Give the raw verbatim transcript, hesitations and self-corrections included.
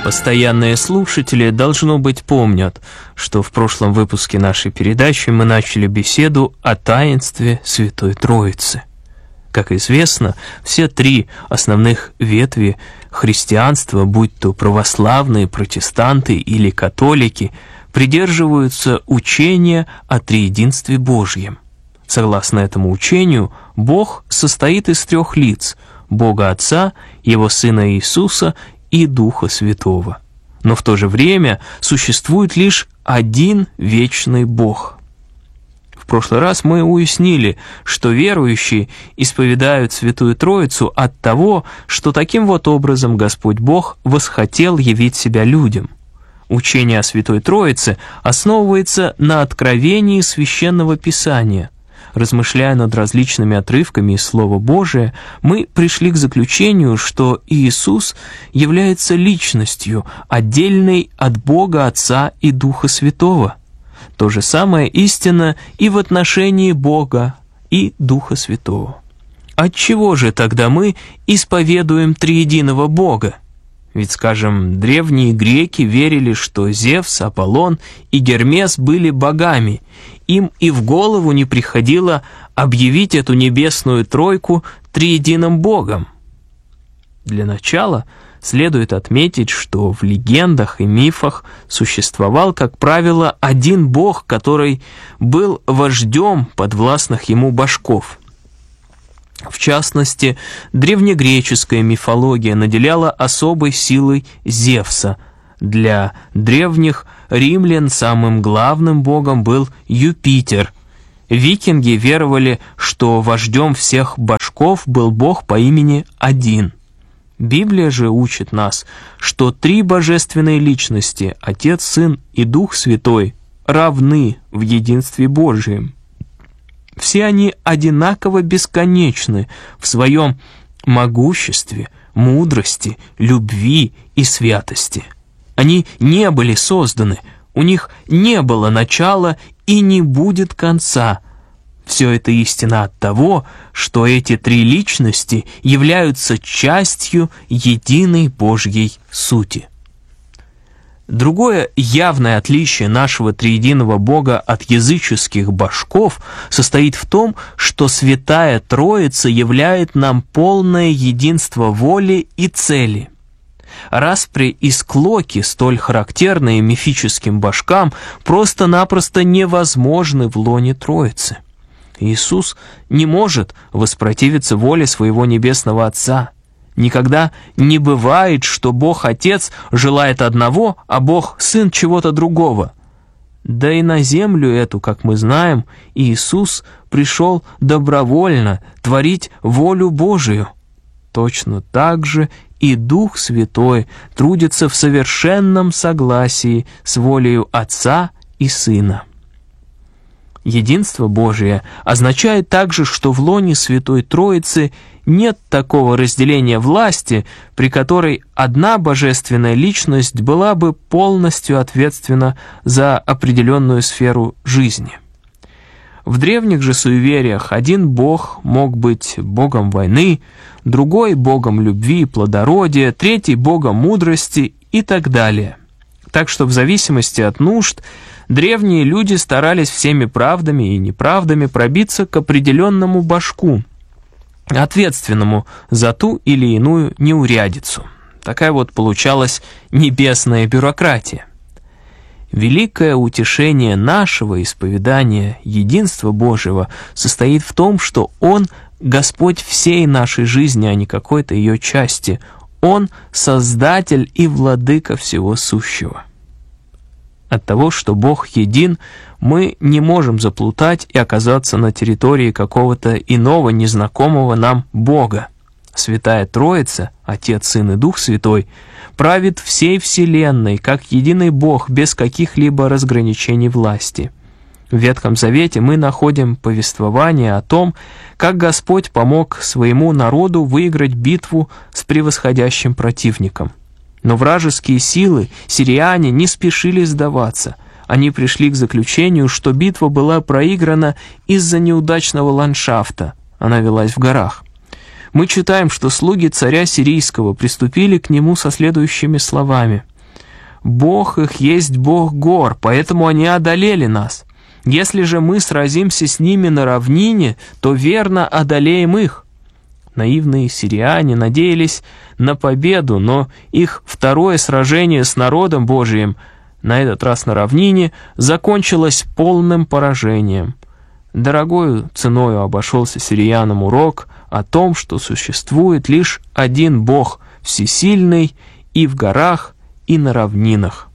Постоянные слушатели, должно быть, помнят, что в прошлом выпуске нашей передачи мы начали беседу о таинстве Святой Троицы. Как известно, все три основных ветви христианства, будь то православные, протестанты или католики, придерживаются учения о триединстве Божьем. Согласно этому учению, Бог состоит из трех лиц – Бога Отца, Его Сына Иисуса и Духа Святого. Но в то же время существует лишь один вечный Бог. В прошлый раз мы уяснили, что верующие исповедают Святую Троицу от того, что таким вот образом Господь Бог восхотел явить себя людям. Учение о Святой Троице основывается на откровении Священного Писания. Размышляя над различными отрывками из Слова Божия, мы пришли к заключению, что Иисус является личностью, отдельной от Бога Отца и Духа Святого. То же самое истинно и в отношении Бога и Духа Святого. Отчего же тогда мы исповедуем триединого Бога? Ведь, скажем, древние греки верили, что Зевс, Аполлон и Гермес были богами. Им и в голову не приходило объявить эту небесную тройку триединым Богом. Для начала следует отметить, что в легендах и мифах существовал, как правило, один Бог, который был вождем подвластных ему божков. В частности, древнегреческая мифология наделяла особой силой Зевса. Для древних римлян самым главным богом был Юпитер. Викинги веровали, что вождем всех божков был бог по имени Один. Библия же учит нас, что три божественные личности, Отец, Сын и Дух Святой, равны в единстве Божьем. Все они одинаково бесконечны в своем могуществе, мудрости, любви и святости. Они не были созданы, у них не было начала и не будет конца. Все это истина от того, что эти три личности являются частью единой Божьей сути. Другое явное отличие нашего триединого Бога от языческих божков состоит в том, что Святая Троица являет нам полное единство воли и цели. Распри и склоки, столь характерные мифическим божкам, просто-напросто невозможны в лоне Троицы. Иисус не может воспротивиться воле своего Небесного Отца. Никогда не бывает, что Бог Отец желает одного, а Бог Сын чего-то другого. Да и на землю эту, как мы знаем, Иисус пришел добровольно творить волю Божию. Точно так же и Дух Святой трудится в совершенном согласии с волею Отца и Сына. Единство Божие означает также, что в лоне Святой Троицы нет такого разделения власти, при которой одна божественная личность была бы полностью ответственна за определенную сферу жизни. В древних же суевериях один бог мог быть богом войны, другой — богом любви и плодородия, третий — богом мудрости и так далее. Так что в зависимости от нужд древние люди старались всеми правдами и неправдами пробиться к определенному божку, ответственному за ту или иную неурядицу. Такая вот получалась небесная бюрократия. Великое утешение нашего исповедания единства Божьего состоит в том, что Он — Господь всей нашей жизни, а не какой-то ее части. Он — Создатель и Владыка всего сущего. От того, что Бог един, мы не можем заплутать и оказаться на территории какого-то иного, незнакомого нам Бога. Святая Троица, Отец, Сын и Дух Святой, правит всей вселенной, как единый Бог, без каких-либо разграничений власти. В Ветхом Завете мы находим повествование о том, как Господь помог своему народу выиграть битву с превосходящим противником. Но вражеские силы, сириане, не спешили сдаваться. Они пришли к заключению, что битва была проиграна из-за неудачного ландшафта. Она велась в горах. Мы читаем, что слуги царя сирийского приступили к нему со следующими словами: Бог их есть Бог гор, поэтому они одолели нас. Если же мы сразимся с ними на равнине, то верно одолеем их». Наивные сириане надеялись на победу, но их второе сражение с народом Божиим, на этот раз на равнине, закончилось полным поражением. Дорогою ценою обошелся сириянам урок о том, что существует лишь один Бог, всесильный и в горах, и на равнинах.